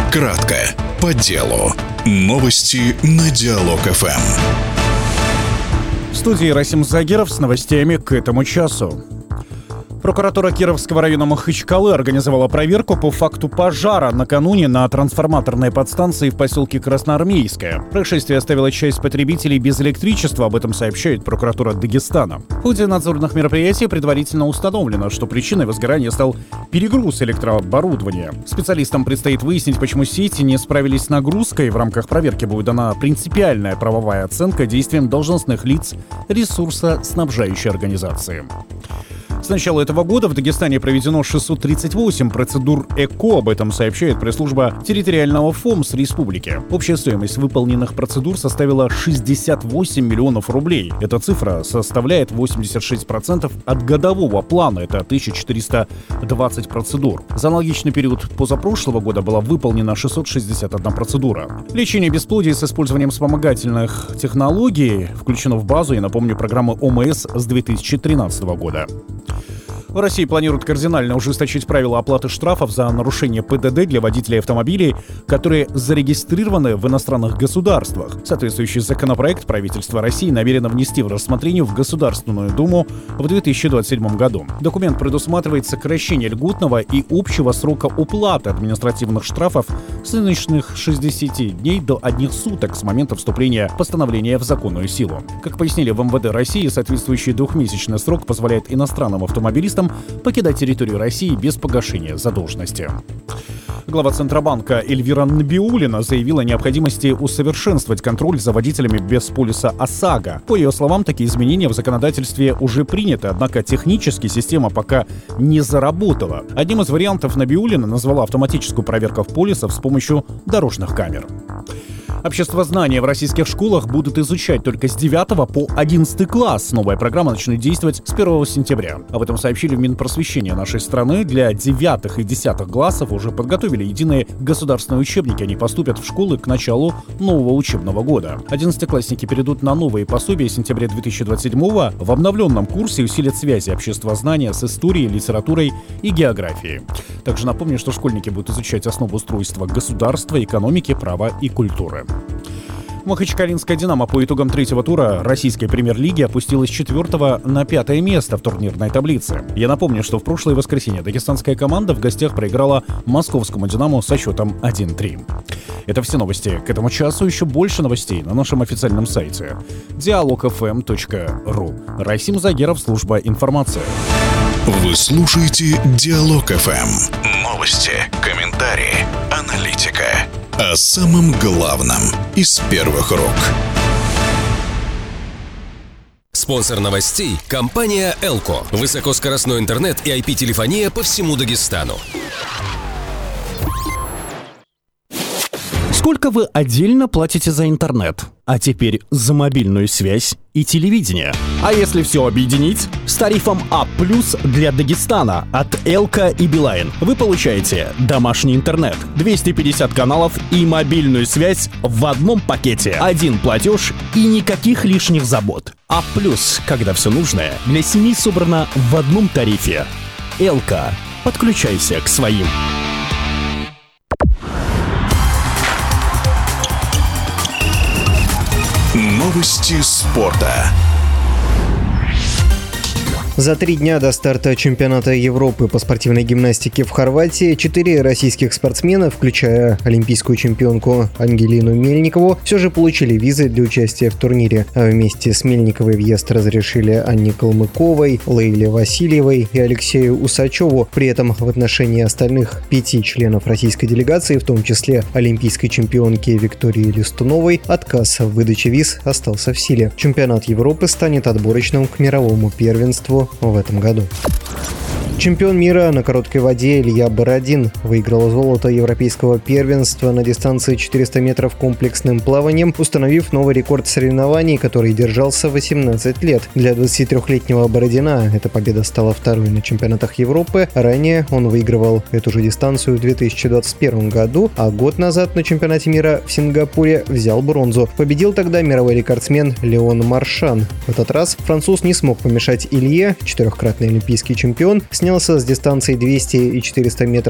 Кратко, по делу. Новости на Диалог ФМ. В студии Расим Загиров с новостями к этому часу. Прокуратура Кировского района Махачкалы организовала проверку по факту пожара накануне на трансформаторной подстанции в поселке Красноармейское. Происшествие оставило часть потребителей без электричества, об этом сообщает прокуратура Дагестана. В ходе надзорных мероприятий предварительно установлено, что причиной возгорания стал перегруз электрооборудования. Специалистам предстоит выяснить, почему сети не справились с нагрузкой. В рамках проверки будет дана принципиальная правовая оценка действиям должностных лиц ресурсоснабжающей организации. С начала этого года в Дагестане проведено 638 процедур ЭКО, об этом сообщает пресс-служба территориального ФОМС республики. Общая стоимость выполненных процедур составила 68 миллионов рублей. Эта цифра составляет 86% от годового плана, это 1420 процедур. За аналогичный период позапрошлого года была выполнена 661 процедура. Лечение бесплодия с использованием вспомогательных технологий включено в базу, я напомню, программы ОМС с 2013 года. В России планируют кардинально ужесточить правила оплаты штрафов за нарушение ПДД для водителей автомобилей, которые зарегистрированы в иностранных государствах. Соответствующий законопроект правительство России намерено внести в рассмотрение в Государственную Думу в 2027 году. Документ предусматривает сокращение льготного и общего срока уплаты административных штрафов с нынешних 60 дней до 1 суток с момента вступления постановления в законную силу. Как пояснили в МВД России, соответствующий двухмесячный срок позволяет иностранным автомобилистам покидать территорию России без погашения задолженности. Глава Центробанка Эльвира Набиуллина заявила о необходимости усовершенствовать контроль за водителями без полиса ОСАГО. По ее словам, такие изменения в законодательстве уже приняты, однако технически система пока не заработала. Одним из вариантов Набиуллина назвала автоматическую проверку полисов с помощью дорожных камер. Обществознание в российских школах будут изучать только с 9 по 11 класс. Новая программа начнет действовать с 1 сентября. Об этом сообщили в Минпросвещения нашей страны. Для 9 и 10 классов уже подготовили единые государственные учебники. Они поступят в школы к началу нового учебного года. 11-классники перейдут на новые пособия с сентября 2027-го. В обновленном курсе усилят связи обществознания с историей, литературой и географией. Также напомню, что школьники будут изучать основы устройства государства, экономики, права и культуры. Махачкалинская «Динамо» по итогам третьего тура российской премьер-лиги опустилась с 4 на 5 место в турнирной таблице. Я напомню, что в прошлое воскресенье дагестанская команда в гостях проиграла московскому «Динамо» со счетом 1-3. Это все новости к этому часу. Еще больше новостей на нашем официальном сайте dialogfm.ru. Расим Загиров, служба информации. Вы слушаете Диалог ФМ. Новости, комментарии, аналитика. О самом главном из первых рук. Спонсор новостей – компания «Элко». Высокоскоростной интернет и IP-телефония по всему Дагестану. Сколько вы отдельно платите за интернет? А теперь за мобильную связь и телевидение. А если все объединить? С тарифом А+ для Дагестана от Элко и Билайн вы получаете домашний интернет, 250 каналов и мобильную связь в одном пакете. Один платеж и никаких лишних забот. А+, когда все нужное для семьи собрано в одном тарифе. Элко. Подключайся к своим. Новости спорта. За 3 дня до старта чемпионата Европы по спортивной гимнастике в Хорватии 4 российских спортсмена, включая олимпийскую чемпионку Ангелину Мельникову, все же получили визы для участия в турнире. Вместе с Мельниковой въезд разрешили Анне Калмыковой, Лейле Васильевой и Алексею Усачеву. При этом в отношении остальных 5 членов российской делегации, в том числе олимпийской чемпионки Виктории Листуновой, отказ в выдаче виз остался в силе. Чемпионат Европы станет отборочным к мировому первенству в этом году. Чемпион мира на короткой воде Илья Бородин выиграл золото европейского первенства на дистанции 400 метров комплексным плаванием, установив новый рекорд соревнований, который держался 18 лет. Для 23-летнего Бородина эта победа стала второй на чемпионатах Европы. Ранее он выигрывал эту же дистанцию в 2021 году, а год назад на чемпионате мира в Сингапуре взял бронзу. Победил тогда мировой рекордсмен Леон Маршан. В этот раз француз не смог помешать Илье. 4-кратный олимпийский чемпион снялся с дистанции 200 и 400 метров